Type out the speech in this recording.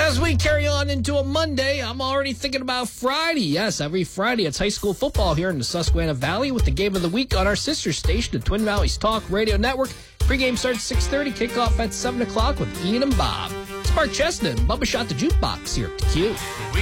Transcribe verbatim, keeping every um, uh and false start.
As we carry on into a Monday, I'm already thinking about Friday. Yes, every Friday it's high school football here in the Susquehanna Valley with the game of the week on our sister station, the Twin Valleys Talk Radio Network. Pre-game starts at six thirty, kickoff at seven o'clock with Ian and Bob. It's Mark Chestnut and Bubba Shot the Jukebox here at the Q.